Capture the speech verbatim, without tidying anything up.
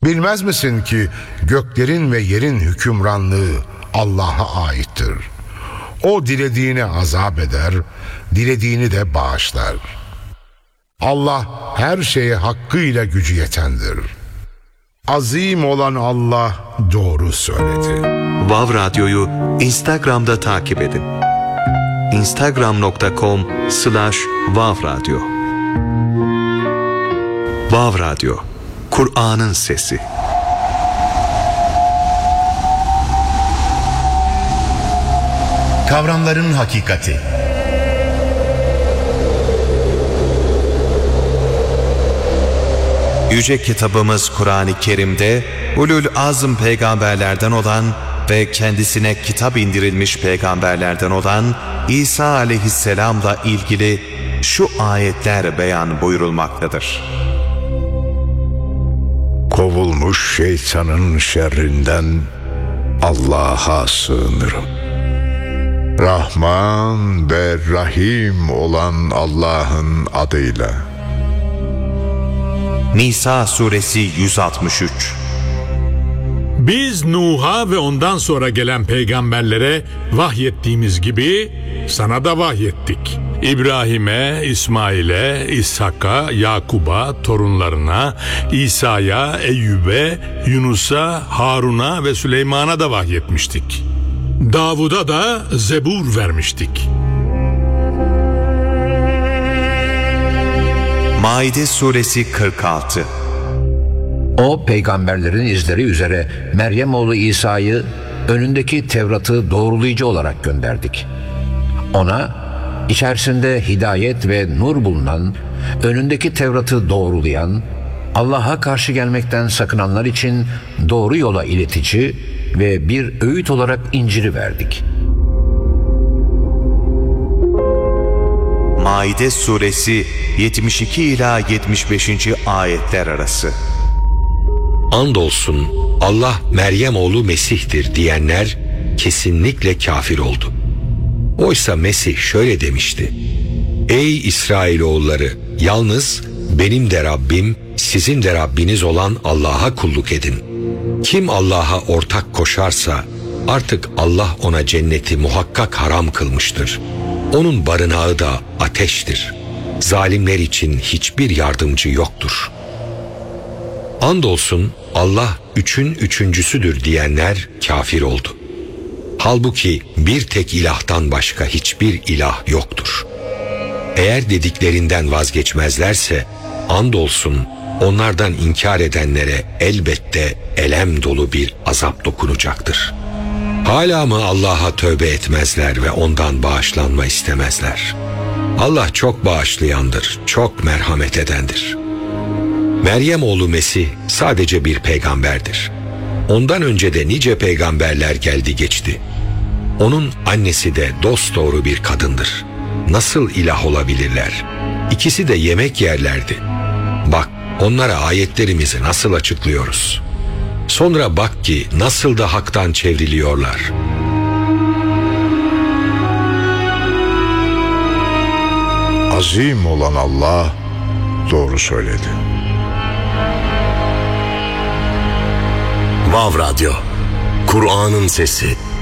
Bilmez misin ki göklerin ve yerin hükümranlığı Allah'a aittir. O dilediğini azap eder, dilediğini de bağışlar. Allah her şeye hakkıyla gücü yetendir. Azim olan Allah doğru söyledi. Vav Radyo'yu Instagram'da takip edin. instagram nokta com slash vav radyo. Vav Radyo, Kur'an'ın sesi. Kavramların hakikati. Yüce kitabımız Kur'an-ı Kerim'de Ulul Azm peygamberlerden olan ve kendisine kitap indirilmiş peygamberlerden olan İsa aleyhisselamla ilgili şu ayetler beyan buyurulmaktadır. Kovulmuş şeytanın şerrinden Allah'a sığınırım. Rahman ve Rahim olan Allah'ın adıyla. Nisa suresi yüz altmış üç. Biz Nuh'a ve ondan sonra gelen peygamberlere vahyettiğimiz gibi sana da vahyettik. İbrahim'e, İsmail'e, İshak'a, Yakub'a, torunlarına, İsa'ya, Eyyub'e, Yunus'a, Harun'a ve Süleyman'a da vahyetmiştik. Davud'a da Zebur vermiştik. Maide suresi kırk altı. O peygamberlerin izleri üzere Meryem oğlu İsa'yı önündeki Tevrat'ı doğrulayıcı olarak gönderdik. Ona içerisinde hidayet ve nur bulunan, önündeki Tevrat'ı doğrulayan, Allah'a karşı gelmekten sakınanlar için doğru yola iletici ve bir öğüt olarak İncil'i verdik. Maide suresi yetmiş iki ila yetmiş beşinci ayetler arası. Andolsun Allah Meryem oğlu Mesih'tir diyenler kesinlikle kafir oldu. Oysa Mesih şöyle demişti: Ey İsrailoğulları, yalnız benim de Rabbim, sizin de Rabbiniz olan Allah'a kulluk edin. Kim Allah'a ortak koşarsa artık Allah ona cenneti muhakkak haram kılmıştır. Onun barınağı da ateştir. Zalimler için hiçbir yardımcı yoktur. Andolsun Allah üçün üçüncüsüdür diyenler kafir oldu. Halbuki bir tek ilahtan başka hiçbir ilah yoktur. Eğer dediklerinden vazgeçmezlerse andolsun onlardan inkar edenlere elbette elem dolu bir azap dokunacaktır. Hala mı Allah'a tövbe etmezler ve ondan bağışlanma istemezler? Allah çok bağışlayandır, çok merhamet edendir. Meryem oğlu Mesih sadece bir peygamberdir. Ondan önce de nice peygamberler geldi geçti. Onun annesi de dosdoğru bir kadındır. Nasıl ilah olabilirler? İkisi de yemek yerlerdi. Bak, onlara ayetlerimizi nasıl açıklıyoruz. Sonra bak ki nasıl da haktan çevriliyorlar. Azim olan Allah doğru söyledi. Vav Radyo, Kur'an'ın sesi.